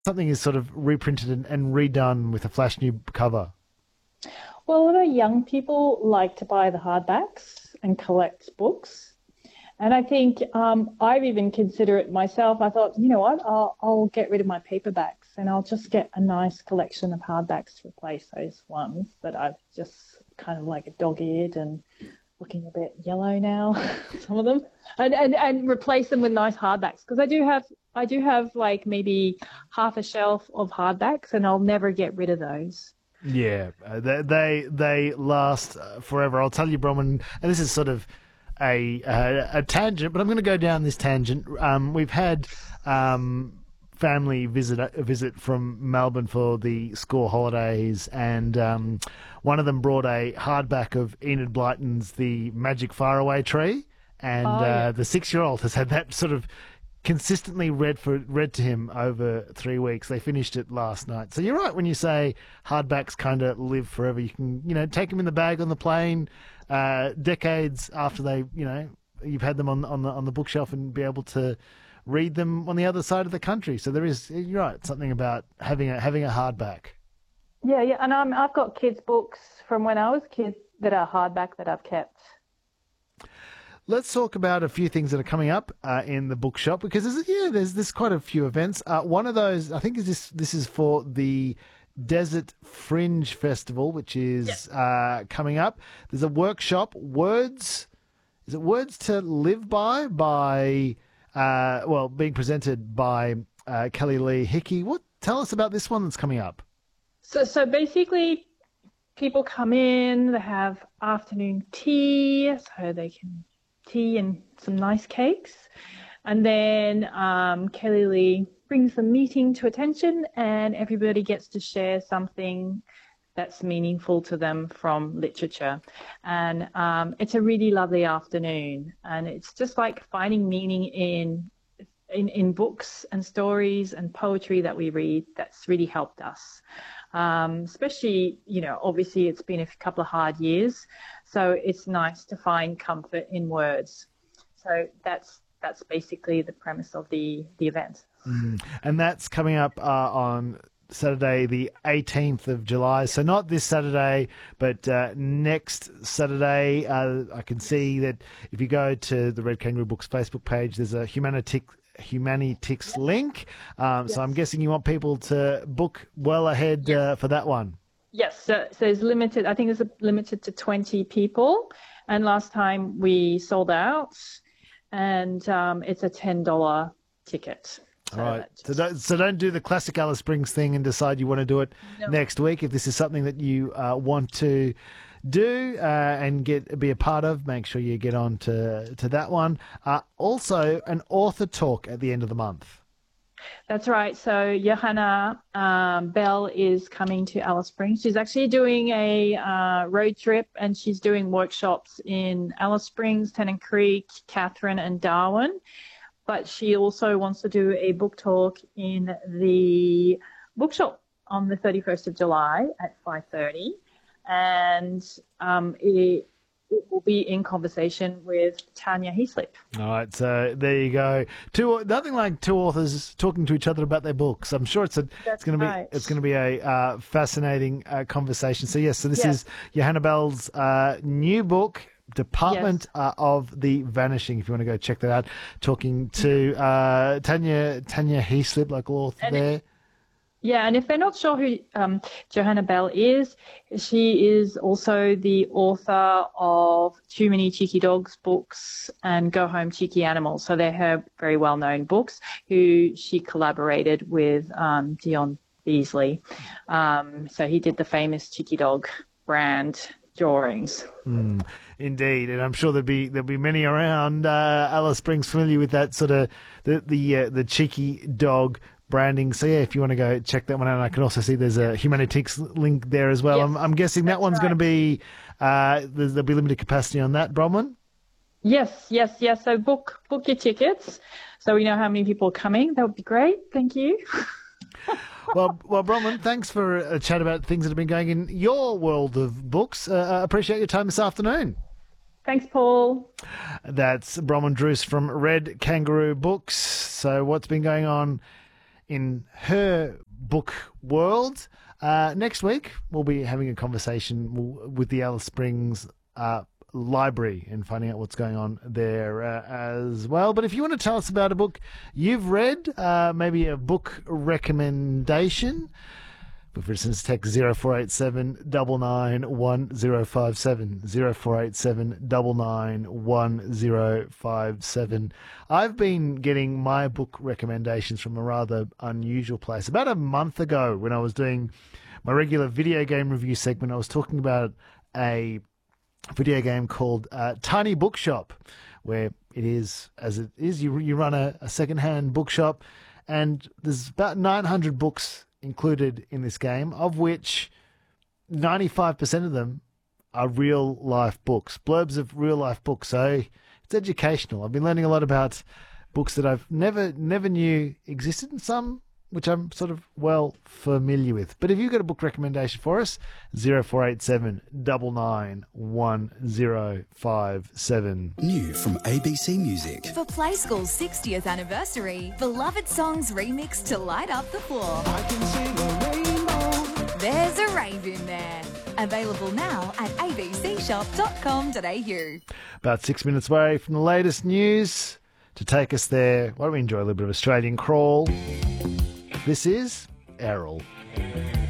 something is sort of reprinted and redone with a flash new cover? Well, a lot of young people like to buy the hardbacks and collect books. And I think I've even considered it myself. I thought, you know what, I'll get rid of my paperbacks and I'll just get a nice collection of hardbacks to replace those ones that I've just kind of like a dog-eared and looking a bit yellow now, some of them, and replace them with nice hardbacks because I do have like maybe half a shelf of hardbacks and I'll never get rid of those. Yeah, they last forever. I'll tell you, Bronwyn, and this is sort of a tangent, but I'm going to go down this tangent. We've had family visit from Melbourne for the school holidays, and one of them brought a hardback of Enid Blyton's The Magic Faraway Tree, and Oh yeah. the 6-year-old has had that sort of consistently read to him over 3 weeks. They finished it last night. So you're right when you say hardbacks kind of live forever. You can, take them in the bag on the plane, decades after you've had them on the bookshelf and be able to read them on the other side of the country. So there is, you're right, something about having a hardback. Yeah, yeah, and I've got kids' books from when I was a kid that are hardback that I've kept. Let's talk about a few things that are coming up in the bookshop because there's quite a few events. One of those, I think, is this is for the Desert Fringe Festival, which is coming up. There's a workshop, Words. Is it Words to Live by being presented by Kelly Lee Hickey. Tell us about this one that's coming up. So basically, people come in, they have afternoon tea, so they can tea and some nice cakes. And then Kelly Lee brings the meeting to attention and everybody gets to share something that's meaningful to them from literature. And it's a really lovely afternoon. And it's just like finding meaning in books and stories and poetry that we read that's really helped us. Especially, obviously it's been a couple of hard years. So it's nice to find comfort in words. So that's basically the premise of the event. And that's coming up on Saturday, the 18th of July. So not this Saturday, but next Saturday. I can see that if you go to the Red Kangaroo Books Facebook page, there's a Humanitix link. Yes. So I'm guessing you want people to book well ahead for that one. Yes, so it's limited. I think it's limited to 20 people. And last time we sold out, and it's a $10 ticket. All right. So don't do the classic Alice Springs thing and decide you want to do it next week. If this is something that you want to do and be a part of, make sure you get on to that one. Also, an author talk at the end of the month. That's right. So Johanna Bell is coming to Alice Springs. She's actually doing a road trip and she's doing workshops in Alice Springs, Tennant Creek, Catherine and Darwin. But she also wants to do a book talk in the bookshop on the 31st of July at 5:30. And it will be in conversation with Tanya Heaslip. All right, so there you go. Nothing like two authors talking to each other about their books. I'm sure it's going to be a fascinating conversation. So yes, this is Johanna Bell's new book, Department of the Vanishing. If you want to go check that out, talking to Tanya Heaslip, local author there. Yeah, and if they're not sure who Johanna Bell is, she is also the author of Too Many Cheeky Dogs books and Go Home Cheeky Animals. So they're her very well-known books, who she collaborated with Dion Beasley. So he did the famous Cheeky Dog brand drawings. Indeed, and I'm sure there'll be many around Alice Springs familiar with that sort of the Cheeky Dog branding. So yeah, if you want to go check that one out, I can also see there's a Humanitix link there as well. Yes, I'm guessing that one's going to be there'll be limited capacity on that, Bronwyn. Yes. So book your tickets, so we know how many people are coming. That would be great. Thank you. Well, Bronwyn, thanks for a chat about things that have been going in your world of books. Appreciate your time this afternoon. Thanks, Paul. That's Bronwyn Druce from Red Kangaroo Books. So what's been going on in her book world. Next week, we'll be having a conversation with the Alice Springs library and finding out what's going on there as well. But if you want to tell us about a book you've read, maybe a book recommendation, for instance, text 0487 991057, 0487 991057. I've been getting my book recommendations from a rather unusual place. About a month ago, when I was doing my regular video game review segment, I was talking about a video game called Tiny Bookshop, where it is, as it is, you run a second-hand bookshop, and there's about 900 books included in this game, of which 95% of them are real-life books, blurbs of real-life books. So it's educational. I've been learning a lot about books that I've never knew existed, and some which I'm sort of well familiar with. But if you've got a book recommendation for us, 0487 991057. New from ABC Music. For Play School's 60th anniversary, beloved songs remixed to light up the floor. I can see the rainbow. There's a rave in there. Available now at abcshop.com.au. About 6 minutes away from the latest news. To take us there, why don't we enjoy a little bit of Australian crawl? This is Errol.